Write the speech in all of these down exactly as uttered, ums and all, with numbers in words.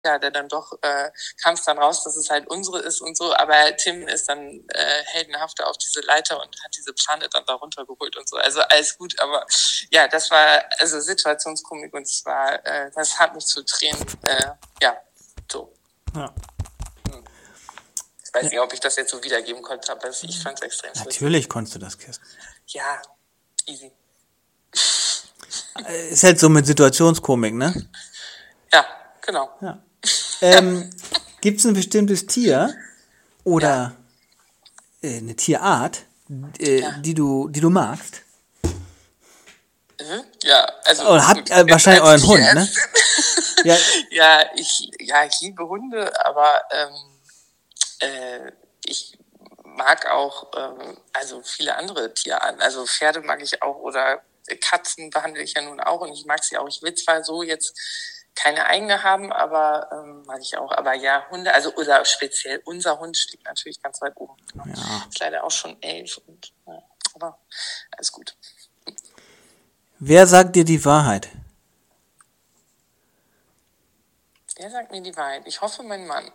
ja, der dann doch, äh, kam es dann raus, dass es halt unsere ist und so, aber Tim ist dann äh, heldenhafter auf diese Leiter und hat diese Plane dann da runtergeholt und so. Also alles gut, aber ja, das war also Situationskomik und es war, äh, das hat mich zu Tränen, äh, ja, so. Ja. Ich weiß nicht, ob ich das jetzt so wiedergeben konnte, aber ich fand es extrem lustig. Natürlich konntest du das, Kirsten. Ja, easy. Ist halt so mit Situationskomik, ne? Ja, genau. Ja. Ähm, gibt es ein bestimmtes Tier oder ja. äh, eine Tierart, äh, ja. die du, die du magst? Mhm. Ja, also oder habt äh, wahrscheinlich euren Hund, ne? ja. ja, ich, ja, ich liebe Hunde, aber ähm, äh, ich mag auch ähm, also viele andere Tierarten. Also Pferde mag ich auch oder Katzen behandle ich ja nun auch und ich mag sie auch. Ich will zwar so jetzt keine eigene haben, aber ähm, mag ich auch. Aber ja, Hunde, also oder speziell unser Hund steht natürlich ganz weit oben. Ja. Ist leider auch schon elf und ja, aber alles gut. Wer sagt dir die Wahrheit? Wer sagt mir die Wahrheit? Ich hoffe, mein Mann.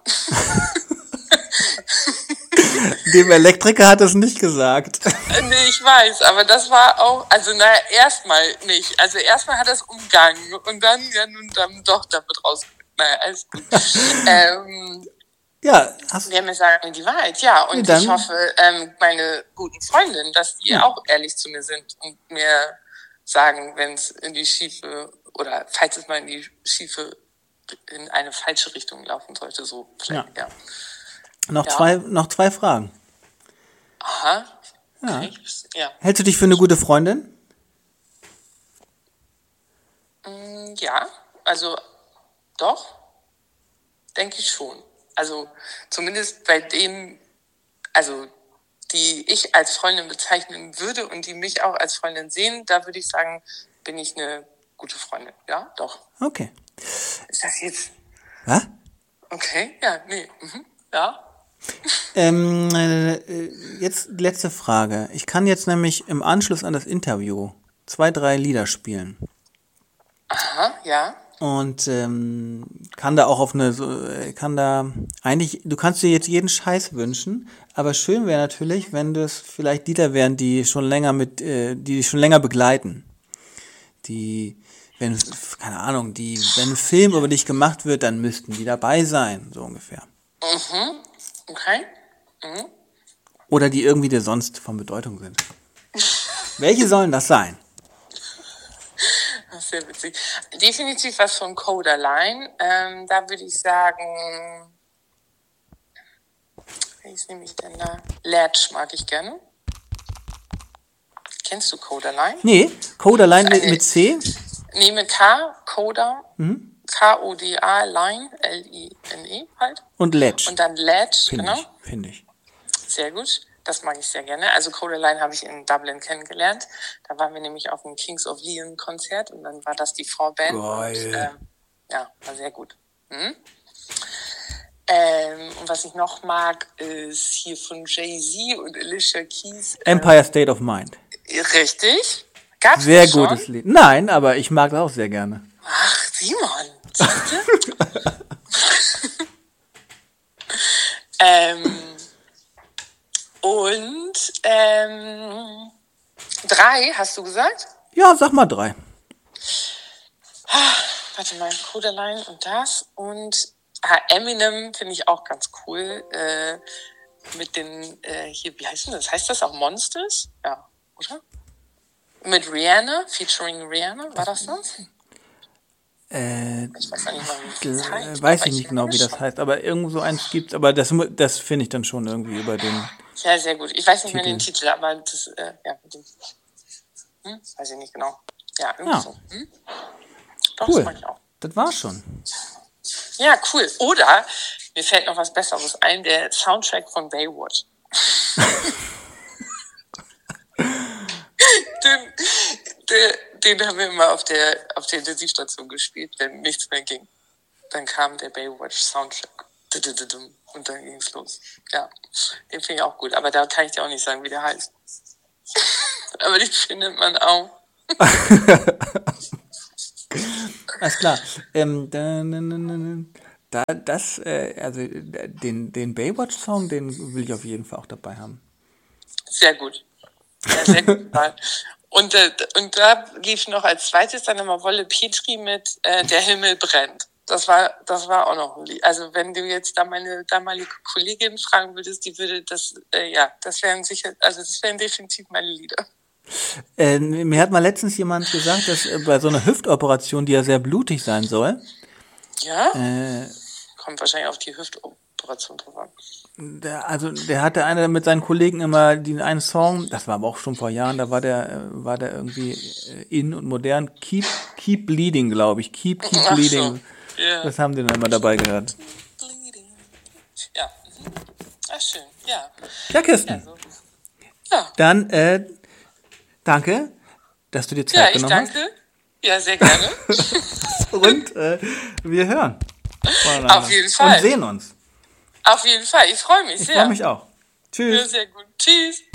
Dem Elektriker hat es nicht gesagt. Nee, ich weiß, aber das war auch, also naja, erstmal nicht. Also erstmal hat er es umgangen und dann, ja nun dann doch damit raus. Naja, alles gut. ähm, ja, hast wer mir sagt die Wahrheit, ja. Und nee, ich hoffe, ähm, meine guten Freundinnen, dass die ja. auch ehrlich zu mir sind und mir sagen, wenn es in die schiefe, oder falls es mal in die schiefe, in eine falsche Richtung laufen sollte, so vielleicht, ja. ja. Noch, ja. zwei, noch zwei Fragen. Aha. Ja. Okay. Ja. Hältst du dich für eine gute Freundin? Ja, also doch, denke ich schon. Also zumindest bei denen, also die ich als Freundin bezeichnen würde und die mich auch als Freundin sehen, da würde ich sagen, bin ich eine gute Freundin. Ja, doch. Okay. Ist das jetzt? Was? Okay, ja, nee. Mhm. Ja. Ähm, äh, jetzt letzte Frage. Ich kann jetzt nämlich im Anschluss an das Interview zwei, drei Lieder spielen. Aha, ja. Und ähm, kann da auch auf eine, so, kann da eigentlich, du kannst dir jetzt jeden Scheiß wünschen, aber schön wäre natürlich, wenn das vielleicht Lieder wären, die schon länger mit, äh, die dich schon länger begleiten. Die, wenn, keine Ahnung, die, wenn ein Film über dich gemacht wird, dann müssten die dabei sein, so ungefähr. Mhm. Okay. Mhm. Oder die irgendwie dir sonst von Bedeutung sind. Welche sollen das sein? Das ist sehr witzig. Definitiv was von Codaline. Ähm, da würde ich sagen, welches nehme ich denn da? Ledge mag ich gerne. Kennst du Codaline? Nee, Codaline mit, mit C? Nee, mit K, Coda. Mhm. K O D A, Line, L I N E halt. Und Ledge. Und dann Ledge, Find genau. Ich, finde ich. Sehr gut. Das mag ich sehr gerne. Also Codaline habe ich in Dublin kennengelernt. Da waren wir nämlich auf dem Kings of Leon Konzert und dann war das die Vorband. Geil. Und, äh, ja, war sehr gut. Hm? Ähm, und was ich noch mag, ist hier von Jay-Z und Alicia Keys. Äh, Empire State of Mind. Richtig. Gab's sehr das schon? gutes Lied. Nein, aber ich mag das auch sehr gerne. Ach, Simon. Siehst du? ähm, und ähm, drei, hast du gesagt? Ja, sag mal drei. Ah, warte mal, Codaline und das. Und ah, Eminem finde ich auch ganz cool. Äh, mit den, äh, hier, wie heißt denn das? Heißt das auch Monsters? Ja, oder? Mit Rihanna, featuring Rihanna, war das das? Äh, ich weiß nicht mal, wie das heißt. Weiß ich nicht genau, wie das heißt, aber irgendwo so eins gibt's, aber das, das finde ich dann schon irgendwie über den. Ja, sehr gut. Ich weiß nicht Titel. mehr den Titel, aber das, äh, ja, mit dem, hm, weiß ich nicht genau. Ja, irgendwie ja. so. Hm? Doch, cool. das mag ich auch. Das war's schon. Ja, cool. Oder, mir fällt noch was Besseres ein, der Soundtrack von Baywatch. den, den, den haben wir immer auf der, auf der Intensivstation gespielt, wenn nichts mehr ging. Dann kam der Baywatch-Soundtrack. Und dann ging's los. Ja, den finde ich auch gut. Aber da kann ich dir auch nicht sagen, wie der heißt. Aber den findet man auch. Alles klar. Ähm, dann, dann, dann, Da, das, äh, also den, den Baywatch-Song, den will ich auf jeden Fall auch dabei haben. Sehr gut. Ja, sehr gut. Und, äh, und da lief noch als zweites dann immer Wolle Petri mit äh, Der Himmel brennt. Das war, das war auch noch ein Lied. Also wenn du jetzt da meine damalige Kollegin fragen würdest, die würde das, äh, ja, das wären sicher, also das wären definitiv meine Lieder. Äh, mir hat mal letztens jemand gesagt, dass äh, bei so einer Hüftoperation, die ja sehr blutig sein soll. Ja? Äh, Kommt wahrscheinlich auf die Hüftoperation drauf an. Der, also der hatte einer mit seinen Kollegen immer den einen Song, das war aber auch schon vor Jahren, da war der war der irgendwie in und modern, Keep Keep Bleeding, glaube ich, Keep Keep Ach Bleeding. So. Yeah. Das haben die dann immer dabei gehört. Ja. Ach schön, ja. Ja, Kirsten. Ja, so. Ja. Dann äh, danke, dass du dir Zeit ja, genommen hast. Ja, ich danke. Ja, sehr gerne. Und äh, wir hören Auf jeden Fall. Und sehen uns. Auf jeden Fall, ich freue mich ich sehr. Ich freue mich auch. Tschüss. Ja, sehr gut. Tschüss.